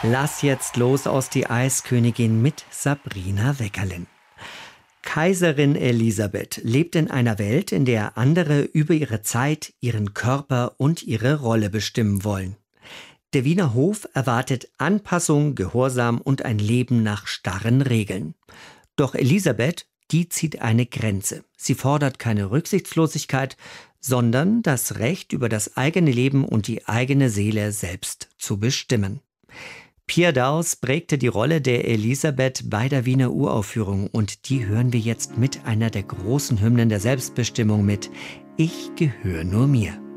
Lass jetzt los aus die Eiskönigin mit Sabrina Weckerlin. Kaiserin Elisabeth lebt in einer Welt, in der andere über ihre Zeit, ihren Körper und ihre Rolle bestimmen wollen. Der Wiener Hof erwartet Anpassung, Gehorsam und ein Leben nach starren Regeln. Doch Elisabeth, die zieht eine Grenze. Sie fordert keine Rücksichtslosigkeit, sondern das Recht, über das eigene Leben und die eigene Seele selbst zu bestimmen. Pia Daus prägte die Rolle der Elisabeth bei der Wiener Uraufführung und die hören wir jetzt mit einer der großen Hymnen der Selbstbestimmung mit Ich gehöre nur mir.